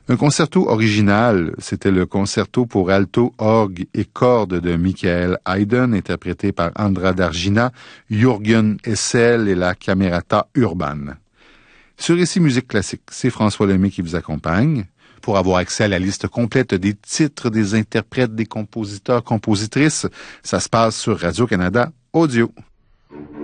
Un concerto original, c'était le concerto pour alto, orgue et cordes de Michael Haydn, interprété par Andra Dargina, Jürgen Hessel et la Camerata Urban. Sur Ici Musique Classique, c'est François Lemay qui vous accompagne. Pour avoir accès à la liste complète des titres, des interprètes, des compositeurs, compositrices, ça se passe sur Radio-Canada Audio.